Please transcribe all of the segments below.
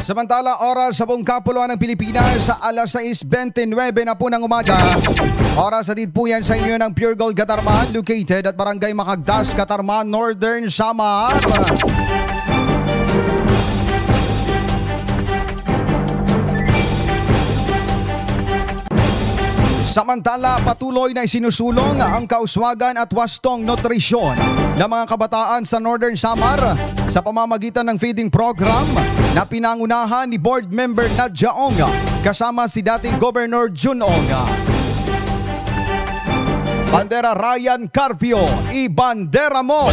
Samantala, oras sa buong kapuluan ng Pilipinas sa alas 6:29 na po ng umaga. Oras sa din po yan sa inyo ng Pure Gold Katarman, located at Barangay Macagdas, Katarman, Northern Samar. Samantala, patuloy na isinusulong ang kauswagan at wastong nutrisyon ng mga kabataan sa Northern Samar sa pamamagitan ng feeding program na pinangunahan ni Board Member Nadia Ong kasama si dating Governor Jun Ong. Bandera Ryan Carpio, ibandera mo!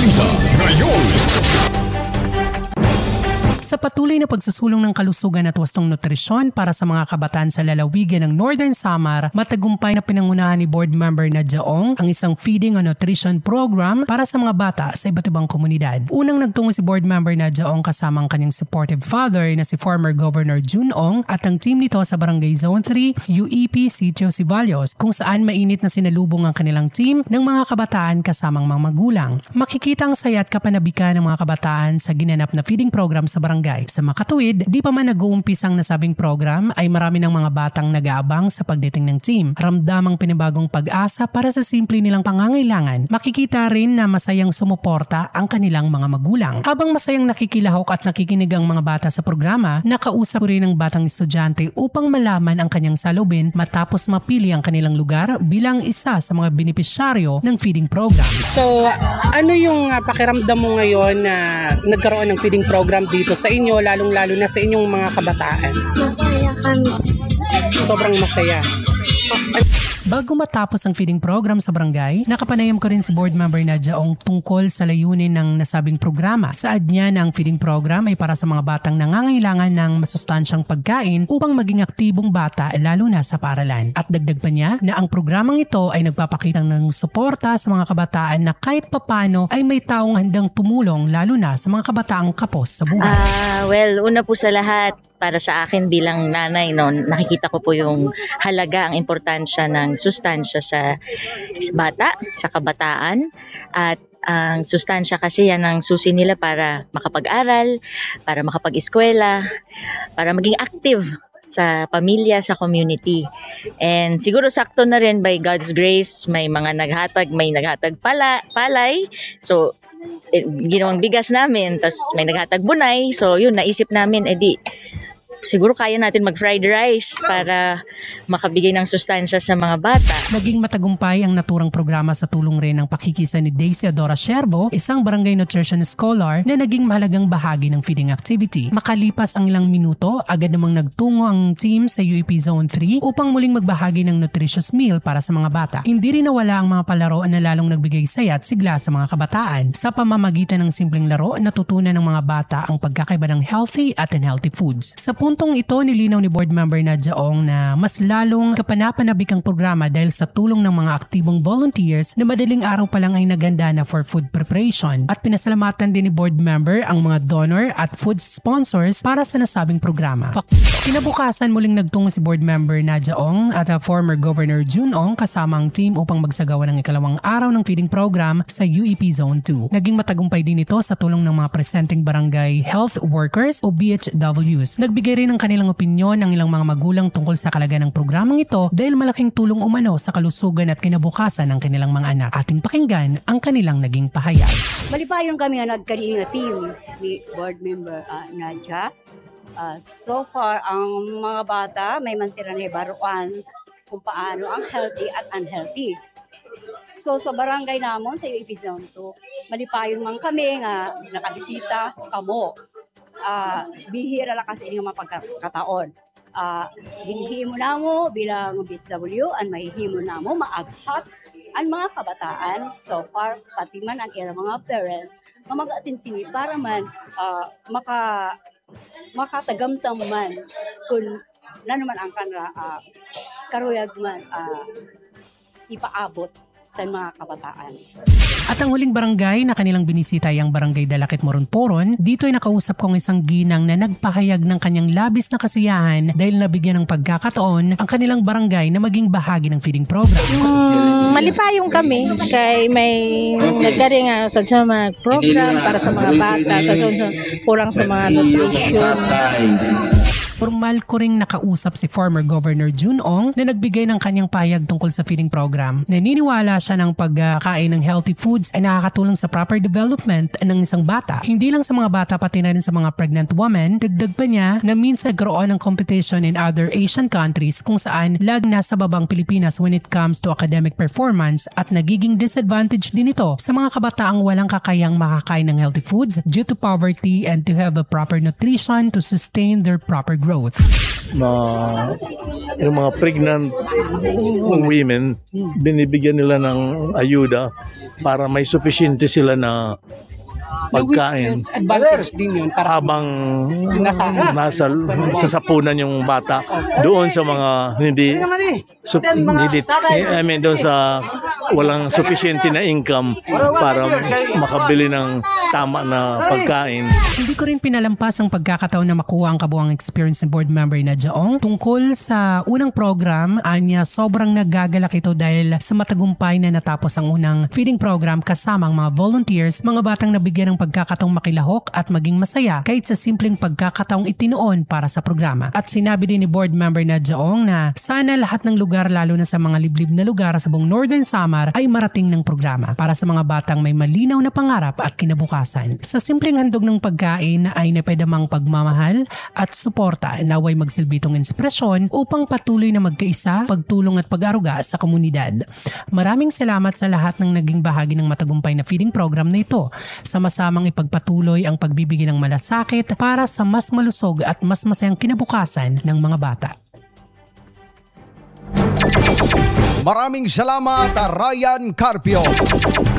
Sa patuloy na pagsusulong ng kalusugan at wastong nutrisyon para sa mga kabataan sa lalawigan ng Northern Samar, matagumpay na pinangunahan ni Board Member Nadia Ong ang isang feeding and nutrition program para sa mga bata sa iba't ibang komunidad. Unang nagtungo si Board Member Nadia Ong kasama ang kanyang supportive father na si former Governor Jun Ong at ang team nito sa Barangay Zone 3, UEP Sitio Sivallos, kung saan mainit na sinalubong ang kanilang team ng mga kabataan kasamang mga magulang. Makikita ang saya at kapanabikan ng mga kabataan sa ginanap na feeding program sa barangay. Sa makatuwid, di pa man nag-uumpisang nasabing program ay marami ng mga batang nag-aabang sa pagdating ng team. Ramdam ang pinabagong pag-asa para sa simple nilang pangangailangan. Makikita rin na masayang sumuporta ang kanilang mga magulang. Habang masayang nakikilahok at nakikinig ang mga bata sa programa, nakausap rin ang batang estudyante upang malaman ang kanyang salubin matapos mapili ang kanilang lugar bilang isa sa mga benepisyaryo ng feeding program. So, ano yung pakiramdam mo ngayon na nagkaroon ng feeding program dito sa inyo, lalong-lalo na sa inyong mga kabataan? Masaya kami. Sobrang masaya. Bago matapos ang feeding program sa barangay, nakapanayam ko rin si Board Member Nadia Ong tungkol sa layunin ng nasabing programa. Saad niya na ang feeding program ay para sa mga batang nangangailangan ng masustansyang pagkain upang maging aktibong bata lalo na sa paaralan. At dagdag pa niya na ang programang ito ay nagpapakita ng suporta sa mga kabataan na kahit papano ay may taong handang tumulong lalo na sa mga kabataang kapos sa buhay. Well, una po sa lahat, para sa akin bilang nanay, no, nakikita ko po yung halaga, ang importansya ng sustansya sa bata, sa kabataan. At ang sustansya kasi yan ang susi nila para makapag-aral, para makapag-eskwela, para maging active sa pamilya, sa community. And siguro sakto na rin, by God's grace, may mga naghatag palay. So, ginawang bigas namin, tapos may naghatag bunay. So yun, naisip namin, siguro kaya natin mag-fried rice para makabigay ng sustansya sa mga bata. Naging matagumpay ang naturang programa sa tulong rin ng pakikisa ni Daisy Adora Sherbo, isang barangay nutrition scholar na naging mahalagang bahagi ng feeding activity. Makalipas ang ilang minuto, agad namang nagtungo ang team sa UEP Zone 3 upang muling magbahagi ng nutritious meal para sa mga bata. Hindi rin nawala ang mga palaroan na lalong nagbigay saya at sigla sa mga kabataan. Sa pamamagitan ng simpleng laro, natutunan ng mga bata ang pagkakaiba ng healthy at unhealthy foods. Sa puntong ito, nilinaw ni Board Member Nadia Ong na mas lalong kapanapanabik ang programa dahil sa tulong ng mga aktibong volunteers na madaling araw pa lang ay naganda na for food preparation. At pinasalamatan din ni Board Member ang mga donor at food sponsors para sa nasabing programa. Kinabukasan, muling nagtungo si Board Member Nadia Ong at former Governor Jun Ong kasama ang team upang magsagawa ng ikalawang araw ng feeding program sa UEP Zone 2. Naging matagumpay din ito sa tulong ng mga presenting barangay health workers o BHWs. Nagbigay rin ng kanilang opinyon ng ilang mga magulang tungkol sa kalagayan ng programang ito dahil malaking tulong umano sa kalusugan at kinabukasan ng kanilang mga anak. Ating pakinggan ang kanilang naging pahayag. Malipayon kami nga nagkaringa team ni Board Member Nadia. So far, ang mga bata may man sila na baruan kung paano ang healthy at unhealthy. So sa barangay namon sa UEP Zone 2, malipayon man kami nga nakabisita kamo. Bihira lang kasi yung mga pagkataon. Hinihimo na mo bilang BHW ang mahihimo na mo maaghat ang mga kabataan. So far, pati man ang ilang mga parents mamag-atin sini para man makatagamtam man kung naman ang kanra karuyag man ipaabot sa mga kabataan. At ang huling barangay na kanilang binisita ay ang Barangay Dalakit Moron-Poron. Dito ay nakausap ko ang isang ginang na nagpahayag ng kanyang labis na kasiyahan dahil nabigyan ng pagkakataon ang kanilang barangay na maging bahagi ng feeding program. Malipayong kami kay may nagkari nga sa mga program para sa mga bata, sa kurang sa mga nutrition. Formal ko ring nakausap si former Governor June Ong na nagbigay ng kanyang pahayag tungkol sa feeding program. Naniniwala siya ng pagkain ng healthy foods ay nakakatulong sa proper development ng isang bata. Hindi lang sa mga bata pati na rin sa mga pregnant women. Dagdag pa niya na minsan nagkaroon ng competition in other Asian countries kung saan lag nasa babang Pilipinas when it comes to academic performance at nagiging disadvantage din ito sa mga kabataang walang kakayang makakain ng healthy foods due to poverty and to have a proper nutrition to sustain their proper growth. Yung mga pregnant women, binibigyan nila ng ayuda para may sufficiente sila na pagkain Advantage din yun para habang nasa sasapunan yung bata doon sa mga hindi doon sa walang sufficiente na income para makabili ng tama na pagkain. Hindi ko rin pinalampas ang pagkakataon na makuha ang kabuang experience ng board member na Jaong tungkol sa unang program. Anya, sobrang nagagalak ito dahil sa matagumpay na natapos ang unang feeding program kasama ang mga volunteers, mga batang nabigyan ng pagkakataong makilahok at maging masaya kahit sa simpleng pagkakataong itinuon para sa programa. At sinabi din ni board member na Jaong na sana lahat ng lugar, lalo na sa mga liblib na lugar sa buong Northern Samar, ay marating ng programa para sa mga batang may malinaw na pangarap at kinabukasan. Sa simpleng handog ng pagkain ay napedamang pagmamahal at suporta naway magsilbi itong inspirasyon upang patuloy na magkaisa, pagtulong at pag-aruga sa komunidad. Maraming salamat sa lahat ng naging bahagi ng matagumpay na feeding program na ito. Sama-samang ipagpatuloy ang pagbibigay ng malasakit para sa mas malusog at mas masayang kinabukasan ng mga bata. Maraming salamat, Ryan Carpio.